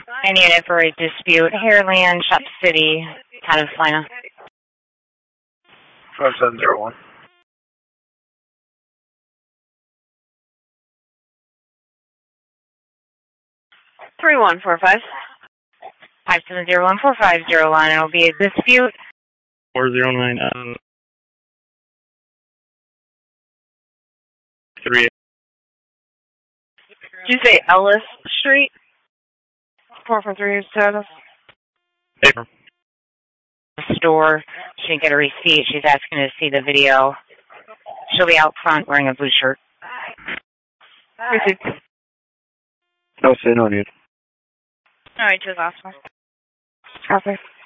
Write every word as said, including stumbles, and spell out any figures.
I need it for a dispute. Hairland, Shop City, Town of Salina. five seven zero one. three one four five. five seven zero one four five zero one. It'll be a dispute. four zero nine. Um, three. Did you say Ellis Street? four four three status. Paper. Store. She didn't get a receipt. She's asking to see the video. She'll be out front wearing a blue shirt. Receipt. No, say no need. All right, to the last one. Copy.